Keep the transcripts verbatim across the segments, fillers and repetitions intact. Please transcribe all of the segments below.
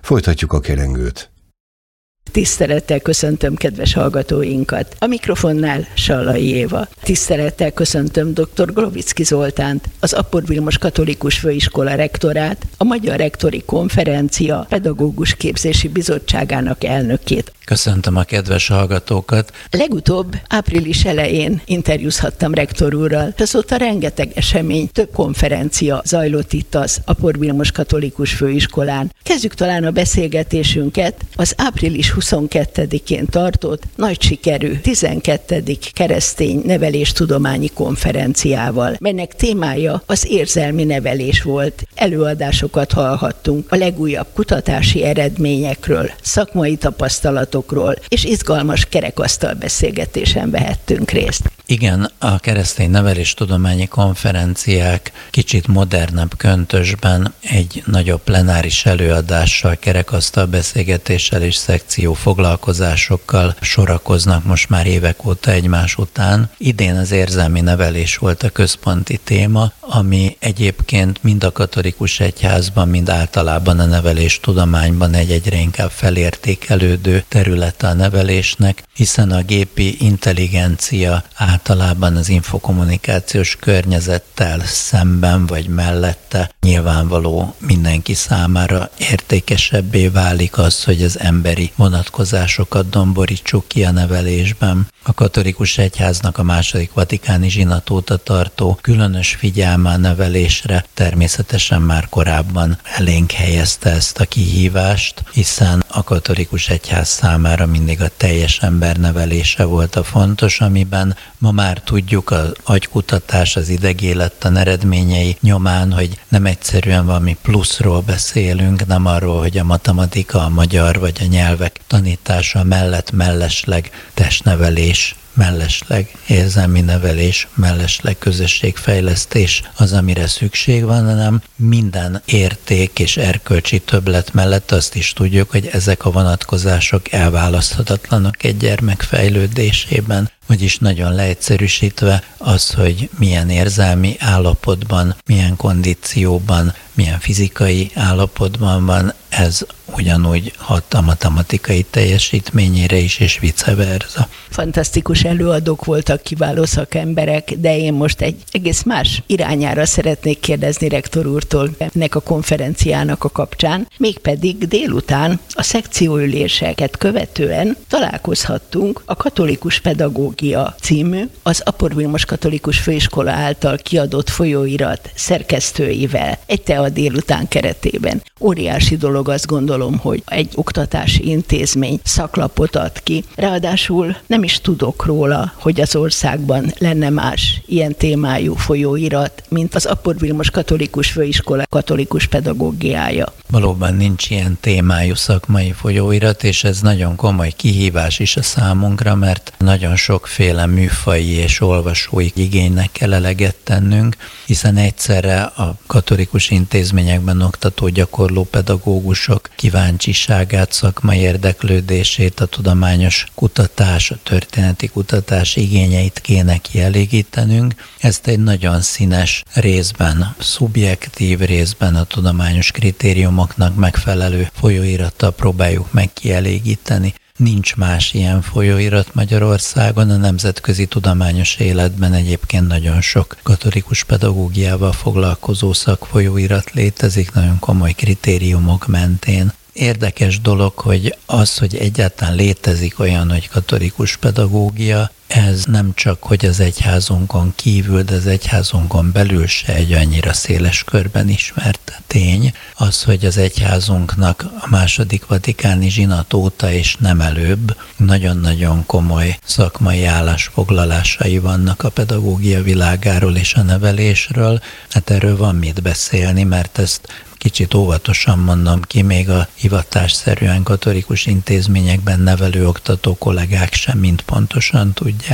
Folytatjuk a kerengőt. Tisztelettel köszöntöm kedves hallgatóinkat. A mikrofonnál Sallai Éva. Tisztelettel köszöntöm dr. Glovicki Zoltánt, az Apor Vilmos Katolikus Főiskola rektorát, a Magyar Rektori Konferencia Pedagógus Képzési Bizottságának elnökét. Köszöntöm a kedves hallgatókat. Legutóbb április elején interjúzhattam rektor úrral, azóta rengeteg esemény, több konferencia zajlott itt az Apor Vilmos Katolikus Főiskolán. Kezdjük talán a beszélgetésünket az április huszonkettedikén tartott nagy sikerű tizenkettedik keresztény neveléstudományi konferenciával, melynek témája az érzelmi nevelés volt. Előadásokat hallhattunk a legújabb kutatási eredményekről, szakmai tapasztalatokról, és izgalmas kerekasztal beszélgetésen vehettünk részt. Igen, a keresztény neveléstudományi konferenciák kicsit modernebb köntösben egy nagyobb plenáris előadással, kerekasztal beszélgetéssel és szekció foglalkozásokkal sorakoznak most már évek óta egymás után. Idén az érzelmi nevelés volt a központi téma, ami egyébként mind a katolikus egyházban, mind általában a neveléstudományban egy egyre inkább felértékelődő területe a nevelésnek, hiszen a gépi intelligencia általában az infokommunikációs környezettel szemben vagy mellette nyilvánvaló mindenki számára értékesebbé válik az, hogy az emberi vonatkozásokat domborítsuk ki a nevelésben. A katolikus egyháznak a második vatikáni zsinat óta tartó különös figyelme a nevelésre természetesen már korábban elénk helyezte ezt a kihívást, hiszen a katolikus egyház számára mindig a teljes ember nevelése volt a fontos, amiben ma már tudjuk az agykutatás, az idegélettan eredményei nyomán, hogy nem egyszerűen valami pluszról beszélünk, nem arról, hogy a matematika, a magyar vagy a nyelvek tanítása mellett mellesleg testnevelés, mellesleg érzelmi nevelés, mellesleg közösségfejlesztés az, amire szükség van, hanem minden érték és erkölcsi többlet mellett azt is tudjuk, hogy ezek a vonatkozások elválaszthatatlanok egy gyermek fejlődésében. Vagyis nagyon leegyszerűsítve az, hogy milyen érzelmi állapotban, milyen kondícióban, milyen fizikai állapotban van, ez ugyanúgy hat a matematikai teljesítményére is, és vice versa. Fantasztikus előadók voltak, kiváló szakemberek, de én most egy egész más irányára szeretnék kérdezni rektor úrtól ennek a konferenciának a kapcsán, mégpedig délután a szekcióüléseket követően találkozhattunk a Katolikus Pedagógia című, az Apor Vilmos Katolikus Főiskola által kiadott folyóirat szerkesztőivel egy tea délután keretében. Óriási dolog, azt gondolom, hogy egy oktatási intézmény szaklapot ad ki. Ráadásul nem is tudok róla, hogy az országban lenne más ilyen témájú folyóirat, mint az Apor Vilmos Katolikus Főiskola katolikus pedagógiája. Valóban nincs ilyen témájú szakmai folyóirat, és ez nagyon komoly kihívás is a számunkra, mert nagyon sokféle műfaji és olvasói igénynek kell eleget tennünk, hiszen egyszerre a katolikus intézményekben oktató gyakorló pedagógusok kíváncsiságát, szakmai érdeklődését, a tudományos kutatás, a történeti kutatás igényeit kéne kielégítenünk. Ezt egy nagyon színes részben, szubjektív részben a tudományos kritériumoknak megfelelő folyóirattal próbáljuk meg kielégíteni. Nincs más ilyen folyóirat Magyarországon, a nemzetközi tudományos életben egyébként nagyon sok katolikus pedagógiával foglalkozó szakfolyóirat létezik, nagyon komoly kritériumok mentén. Érdekes dolog, hogy az, hogy egyáltalán létezik olyan, hogy katolikus pedagógia, ez nem csak, hogy az egyházunkon kívül, de az egyházunkon belül se egy annyira széles körben ismert tény. Az, hogy az egyházunknak a második vatikáni zsinat óta és nem előbb nagyon-nagyon komoly szakmai állásfoglalásai vannak a pedagógia világáról és a nevelésről. Hát erről van mit beszélni, mert ezt kicsit óvatosan mondom ki, még a hivatásszerűen katolikus intézményekben nevelő oktató kollégák sem mind pontosan tudják.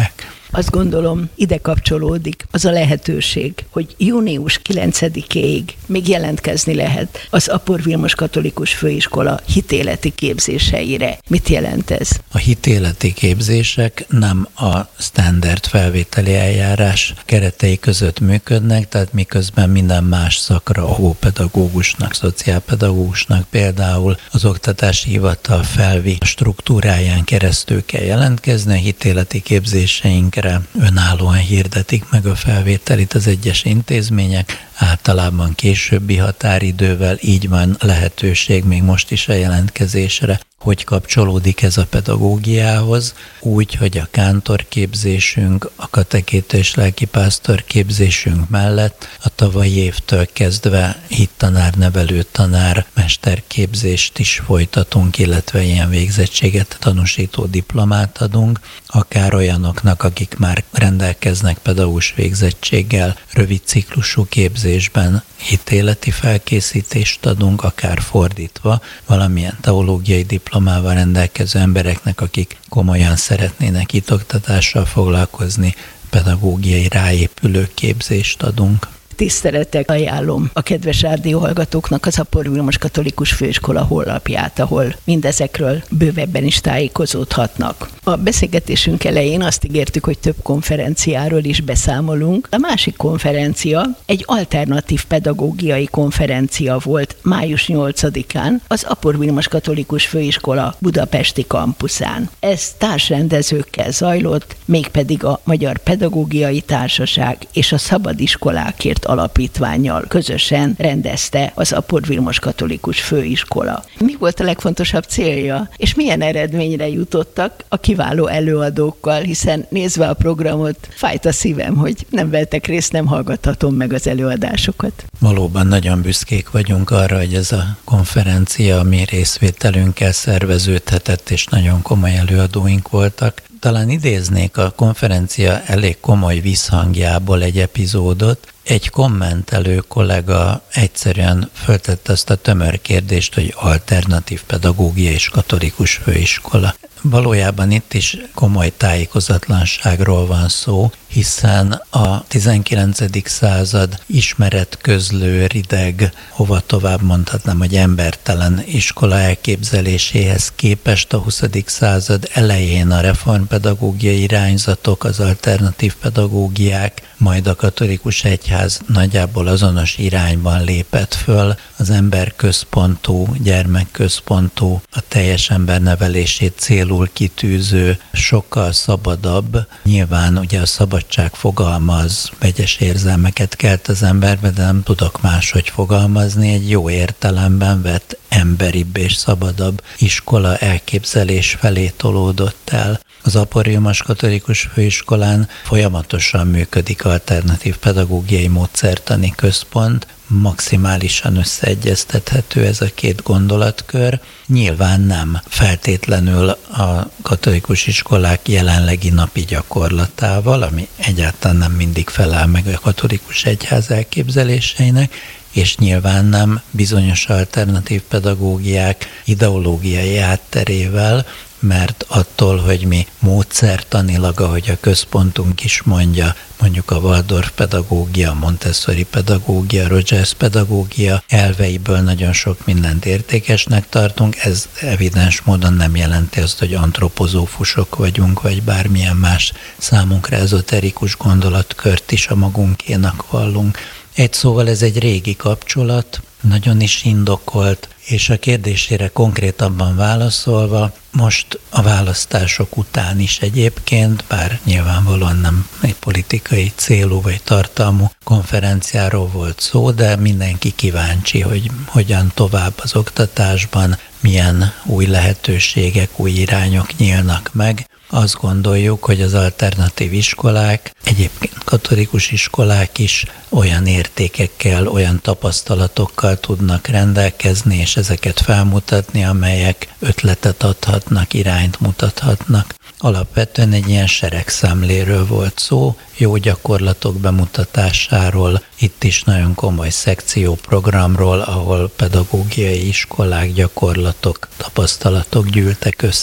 Azt gondolom, ide kapcsolódik az a lehetőség, hogy június kilencedikéig még jelentkezni lehet az Apor Vilmos Katolikus Főiskola hitéleti képzéseire. Mit jelent ez? A hitéleti képzések nem a standard felvételi eljárás keretei között működnek, tehát miközben minden más szakra, óvópedagógusnak, szociálpedagógusnak például az oktatási hivatal felvi struktúráján keresztül kell jelentkezni, a hitéleti képzéseinkre önállóan hirdetik meg a felvételit az egyes intézmények, általában későbbi határidővel, így van lehetőség még most is a jelentkezésre. Hogy kapcsolódik ez a pedagógiához? Úgy, hogy a kántorképzésünk, a katekéta és lelkipásztor képzésünk mellett a tavalyi évtől kezdve hittanár, nevelőtanár, mesterképzést is folytatunk, illetve ilyen végzettséget tanúsító diplomát adunk, akár olyanoknak, akik már rendelkeznek pedagógus végzettséggel, rövid ciklusú képzésben hitéleti felkészítést adunk, akár fordítva, valamilyen teológiai diplomával rendelkező embereknek, akik komolyan szeretnének hitoktatással foglalkozni, pedagógiai ráépülő képzést adunk. Tisztelettel ajánlom a kedves rádióhallgatóknak az Apor Vilmos Katolikus Főiskola honlapját, ahol mindezekről bővebben is tájékozódhatnak. A beszélgetésünk elején azt ígértük, hogy több konferenciáról is beszámolunk. A másik konferencia egy alternatív pedagógiai konferencia volt május nyolcadikán az Apor Vilmos Katolikus Főiskola budapesti kampuszán. Ez társrendezőkkel zajlott, mégpedig a Magyar Pedagógiai Társaság és a Szabadiskolákért Alapítvánnyal közösen rendezte az Apor Vilmos Katolikus Főiskola. Mi volt a legfontosabb célja, és milyen eredményre jutottak a kiváló előadókkal, hiszen nézve a programot, fájt a szívem, hogy nem vettek részt, nem hallgathatom meg az előadásokat. Valóban nagyon büszkék vagyunk arra, hogy ez a konferencia a mi részvételünkkel szerveződhetett, és nagyon komoly előadóink voltak. Talán idéznék a konferencia elég komoly visszhangjából egy epizódot. Egy kommentelő kollega egyszerűen föltette azt a tömör kérdést, hogy alternatív pedagógia és katolikus főiskola. Valójában itt is komoly tájékozatlanságról van szó, hiszen a tizenkilencedik század ismeretközlő, rideg, hova tovább mondhatnám, hogy embertelen iskola elképzeléséhez képest a huszadik század elején a reformpedagógiai irányzatok, az alternatív pedagógiák, majd a katolikus egyház nagyjából azonos irányban lépett föl, az emberközpontú, gyermekközpontú, a teljes ember nevelését célul kitűző, sokkal szabadabb, nyilván ugye a szabadság fogalma az vegyes érzelmeket kelt az emberbe, de nem tudok máshogy fogalmazni, egy jó értelemben vett emberibb és szabadabb iskola elképzelés felé tolódott el. Az Apor Vilmos Katolikus Főiskolán folyamatosan működik alternatív pedagógiai módszertani központ, maximálisan összeegyeztethető ez a két gondolatkör. Nyilván nem feltétlenül a katolikus iskolák jelenlegi napi gyakorlatával, ami egyáltalán nem mindig felel meg a katolikus egyház elképzeléseinek, és nyilván nem bizonyos alternatív pedagógiák ideológiai hátterével, mert attól, hogy mi módszertanilag, ahogy a központunk is mondja, mondjuk a Waldorf pedagógia, a Montessori pedagógia, Rogers pedagógia elveiből nagyon sok mindent értékesnek tartunk, ez evidens módon nem jelenti azt, hogy antropozófusok vagyunk, vagy bármilyen más számunkra ezoterikus gondolatkört is a magunkénak vallunk. Egy szóval ez egy régi kapcsolat, nagyon is indokolt, és a kérdésére konkrétabban válaszolva, most a választások után is egyébként, bár nyilvánvalóan nem egy politikai célú vagy tartalmú konferenciáról volt szó, de mindenki kíváncsi, hogy hogyan tovább az oktatásban, milyen új lehetőségek, új irányok nyílnak meg. Azt gondoljuk, hogy az alternatív iskolák, egyébként katolikus iskolák is olyan értékekkel, olyan tapasztalatokkal tudnak rendelkezni, és ezeket felmutatni, amelyek ötletet adhatnak, irányt mutathatnak. Alapvetően egy ilyen seregszemléről volt szó, jó gyakorlatok bemutatásáról, itt is nagyon komoly szekcióprogramról, ahol pedagógiai iskolák, gyakorlatok, tapasztalatok gyűltek össze.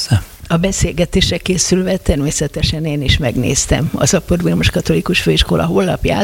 A beszélgetésre készülve természetesen én is megnéztem az Apor Vilmos Katolikus Főiskola honlapját,